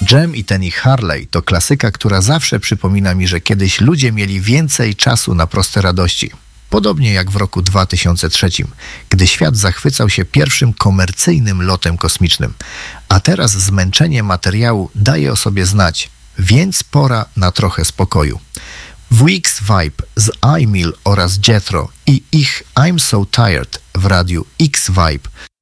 Jam i Tenny Harley to klasyka, która zawsze przypomina mi, że kiedyś ludzie mieli więcej czasu na proste radości. Podobnie jak w roku 2003, gdy świat zachwycał się pierwszym komercyjnym lotem kosmicznym. A teraz zmęczenie materiału daje o sobie znać, więc pora na trochę spokoju. W Weeks Vibe z I-Mill oraz Jethro i ich I'm So Tired w radiu X-Vibe